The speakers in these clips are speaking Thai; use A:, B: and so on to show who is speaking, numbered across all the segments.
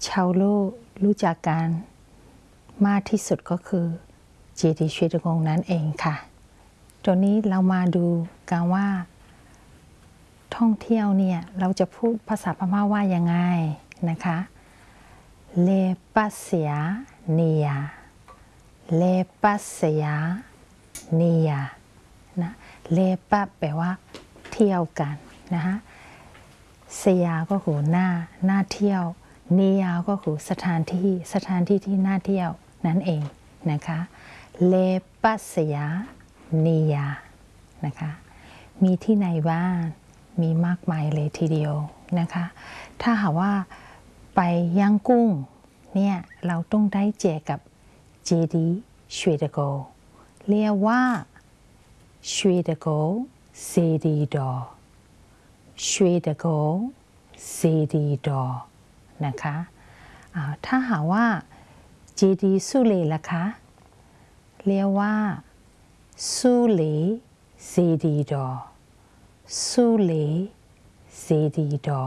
A: ชาวโลกรู้จักกันมากที่สุดก็คือเจดีย์ชุยดกงนั่นเองค่ะตัวนี้เรามาดูกันว่าท่องเที่ยวเนี่ยเราจะพูดภาษาพม่าว่ายังไงนะคะเลปัสยาเนียเลปัสยาเนียนะเลปัแปลว่าเที่ยวกันนะคะสยาก็คือหน้าเที่ยวเนียก็คือสถานที่ที่น่าเที่ยวนั่นเองนะคะเลปัสยาเนียนะคะมีที่ไหนบ้างมีมากมายเลยทีเดียวนะคะถ้าหากว่าไปย่างกุ้งเนี่ยเราต้องได้เจอกับเจดีย์ชุยดโกเรียกว่าชุยดโกเซดีดอชุยดโกเซดีดอนะคะถ้าหากว่าเจดีย์สุเลล่ะคะเรียกว่าสุเลเซดีดอสุเลเซดีดอ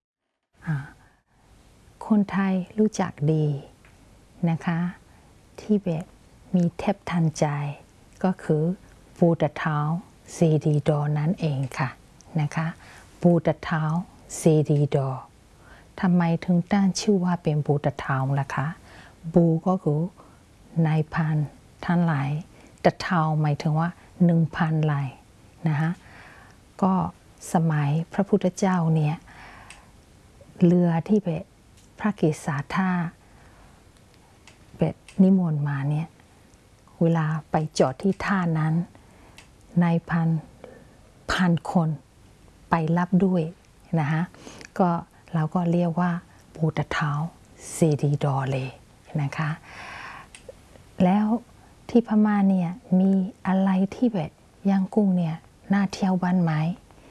A: คนไทยรู้จักดีนะคะที่แบบมีเทพทันใจก็คือปูตะเท้าเซดีดอนั่นเองค่ะนะคะปูตะเท้าเซดีดอทำไมถึงตั้งชื่อว่าเป็นปูตะเท้าล่ะคะบูก็คือนายพันท่านหลายตะเท้าหมายถึงว่า 1,000 ลายนะคะก็สมัยพระพุทธเจ้าเนี่ยเรือที่แบบพระเกศาธาแบบนิมนต์มาเนี่ยเวลาไปจอดที่ท่านั้นนายพันคนไปรับด้วยนะคะก็เราก็เรียกว่าปูตะเท้าเซดีดอเลยนะคะแล้วที่พม่าเนี่ยมีอะไรที่แบบย่างกุ้งเนี่ยน่าเที่ยวบ้านไหม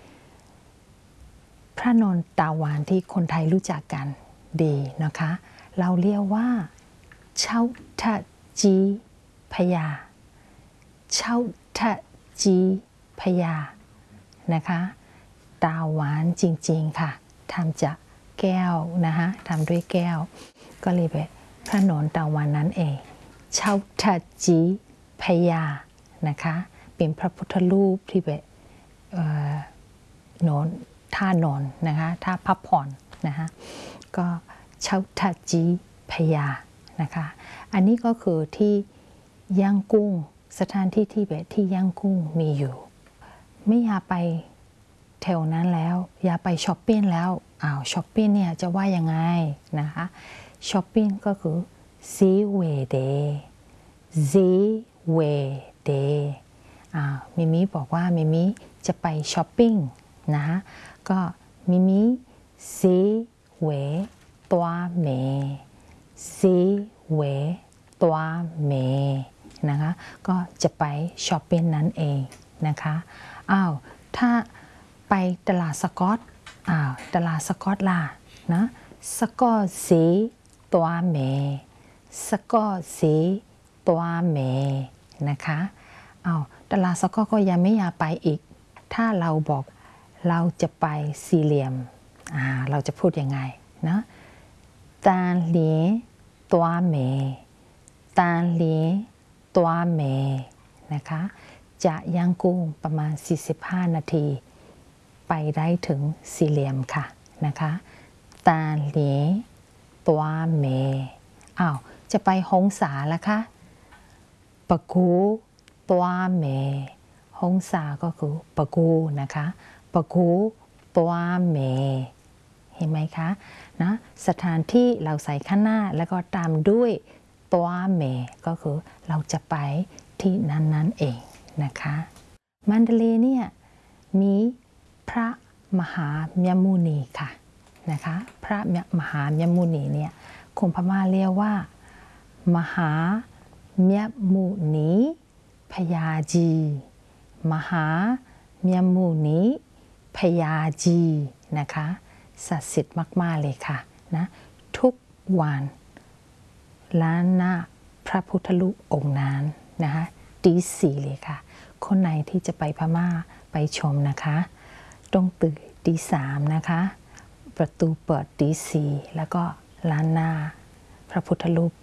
A: พระนนตาหวานที่คนไทยรู้จักกันดีนะคะเราเรียกว่าเช่าทะจีพยาเช่าทะจีพยานะคะตาหวานจริงๆค่ะทำจากแก้วนะคะทำด้วยแก้วก็เลยแบบพระนนตาหวานนั้นเองเช่าทะจีพยานะคะเป็นพระพุทธรูปที่แบบนอนท่านอนนะคะท่าพักผ่อนนะคะก็เช่าทะจีพยานะคะอันนี้ก็คือที่ย่างกุ้งสถานที่ที่แบบที่ย่างกุ้งมีอยู่ไม่อยากไปแถวนั้นแล้วอยากไปช้อปปิ้งแล้วช้อปปิ้งเนี่ยจะว่ายังไงนะคะช้อปปิ้งก็คือซีเวเดซีเวเดมิมิบอกว่ามิมิจะไปช้อปปิ้งนะคะก็มิมิซีเวตัวเมซีเวตัวเมนะคะก็จะไปช้อปปิ้งนั่นเองนะคะถ้าไปตลาดสกอตตลาดสกอตล่ะนะสกอตซีตัวเมสกอตซีตัวเมนะคะตลาดสกอตก็ยังไม่อยากไปอีกถ้าเราบอกเราจะไปสี่เหลี่ยมเราจะพูดยังไงนะตาเหลียตัวเมตาเหลียตัวเมนะคะจะย่างกุ้งประมาณ45 นาทีไปได้ถึงสี่เหลี่ยมค่ะนะคะตาเหลียตัวเมจะไปฮงสาละคะปะกูตัวเมฮงสาก็คือปะกูนะคะปะกูตัวเมเห็นไหมคะนะสถานที่เราใส่ข้างหน้าแล้วก็ตามด้วยตัวเมก็คือเราจะไปที่นั้นเองนะคะมันเดเลย์เนี่ยมีพระมหามยมุนีค่ะนะคะพระมหามยมุนีเนี่ยคนพม่าเรียกว่ามหามยมุนีพยาจีมหามยมุนีพยาจีนะคะศักดิ์สิทธิ์มากๆเลยค่ะนะทุกวันล้านหน้าพระพุทธรูปองค์นั้นนะคะตี 4เลยค่ะคนไหนที่จะไปพม่าไปชมนะคะต้องตื่นตี 3นะคะประตูเปิดตี 4แล้วก็ล้านนาพระพุทธรูป